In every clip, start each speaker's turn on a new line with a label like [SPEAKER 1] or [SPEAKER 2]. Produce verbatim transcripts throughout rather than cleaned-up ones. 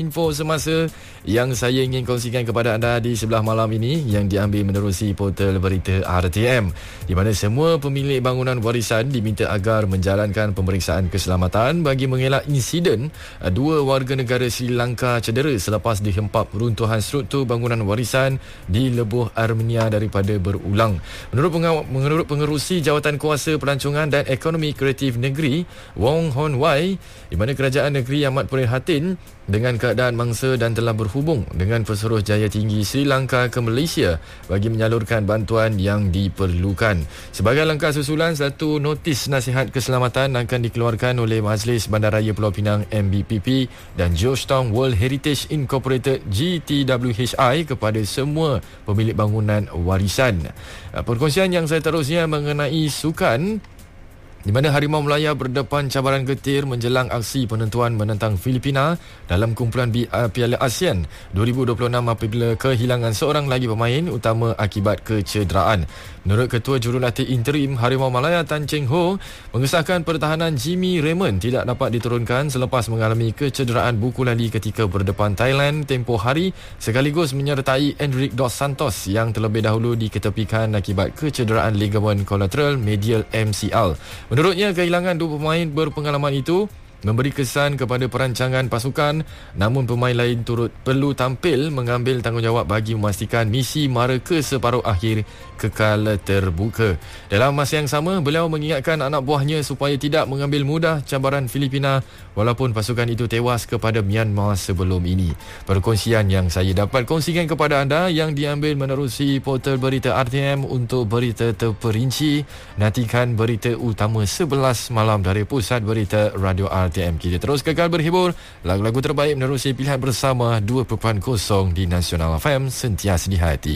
[SPEAKER 1] Info semasa yang saya ingin kongsikan kepada anda di sebelah malam ini yang diambil menerusi portal berita R T M, di mana semua pemilik bangunan warisan diminta agar menjalankan pemeriksaan keselamatan bagi mengelak insiden dua warga negara Sri Lanka cedera selepas dihempap runtuhan struktur bangunan warisan di Lebuh Armenia daripada berulang. Menurut pengaw- menurut pengerusi Jawatan Kuasa Pelancongan dan Ekonomi Kreatif Negeri Wong Hon Wai, di mana kerajaan negeri amat prihatin dengan keadaan mangsa dan telah berhubung dengan Pesuruhjaya Tinggi Sri Lanka ke Malaysia bagi menyalurkan bantuan yang diperlukan. Sebagai langkah susulan, satu notis nasihat keselamatan akan dikeluarkan oleh Majlis Bandaraya Pulau Pinang M B P P dan Georgetown World Heritage Incorporated G T W H I kepada semua pemilik bangunan warisan. Perkongsian yang saya terusnya mengenai sukan, di mana Harimau Melaya berdepan cabaran getir menjelang aksi penentuan menentang Filipina dalam kumpulan B uh, Piala ASEAN dua ribu dua puluh enam apabila kehilangan seorang lagi pemain utama akibat kecederaan. Menurut Ketua Jurulatih Interim Harimau Melaya Tan Cheng Ho, mengesahkan pertahanan Jimmy Raymond tidak dapat diturunkan selepas mengalami kecederaan buku lali ketika berdepan Thailand tempoh hari, sekaligus menyertai Enrique Dos Santos yang terlebih dahulu diketepikan akibat kecederaan ligamen kolateral medial M C L. Menurutnya, kehilangan dua pemain berpengalaman itu memberi kesan kepada perancangan pasukan, namun pemain lain turut perlu tampil mengambil tanggungjawab bagi memastikan misi mara ke separuh akhir kekal terbuka. Dalam masa yang sama, beliau mengingatkan anak buahnya supaya tidak mengambil mudah cabaran Filipina walaupun pasukan itu tewas kepada Myanmar sebelum ini. Perkongsian yang saya dapat kongsikan kepada anda yang diambil menerusi portal berita R T M. Untuk berita terperinci, nantikan berita utama sebelas malam dari Pusat Berita Radio R T M. Kita terus kekal berhibur. Lagu-lagu terbaik menerusi pilihan bersama dua perpuluhan kosong di Nasional F M, sentiasa di hati.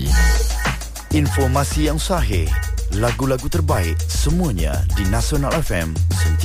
[SPEAKER 2] Informasi yang sahih, lagu-lagu terbaik, semuanya di Nasional F M, sentiasa